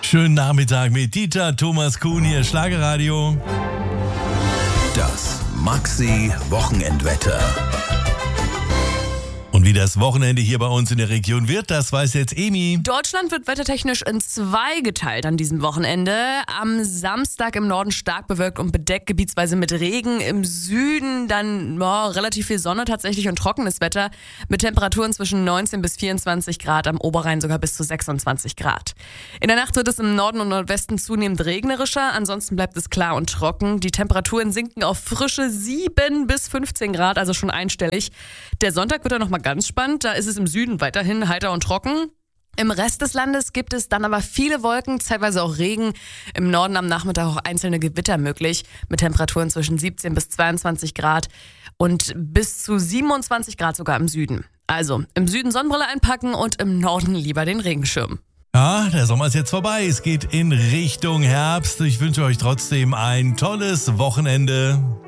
Schönen Nachmittag mit Dieter Thomas Kuhn hier, Schlagerradio. Das Maxi-Wochenendwetter. Und wie das Wochenende hier bei uns in der Region wird, das weiß jetzt Emi. Deutschland wird wettertechnisch in zwei geteilt an diesem Wochenende. Am Samstag im Norden stark bewölkt und bedeckt, gebietsweise mit Regen. Im Süden dann relativ viel Sonne tatsächlich und trockenes Wetter mit Temperaturen zwischen 19 bis 24 Grad, am Oberrhein sogar bis zu 26 Grad. In der Nacht wird es im Norden und Nordwesten zunehmend regnerischer, ansonsten bleibt es klar und trocken. Die Temperaturen sinken auf frische 7 bis 15 Grad, also schon einstellig. Der Sonntag wird dann nochmal ganz spannend, da ist es im Süden weiterhin heiter und trocken. Im Rest des Landes gibt es dann aber viele Wolken, teilweise auch Regen. Im Norden am Nachmittag auch einzelne Gewitter möglich, mit Temperaturen zwischen 17 bis 22 Grad und bis zu 27 Grad sogar im Süden. Also im Süden Sonnenbrille einpacken und im Norden lieber den Regenschirm. Ja, der Sommer ist jetzt vorbei, es geht in Richtung Herbst. Ich wünsche euch trotzdem ein tolles Wochenende.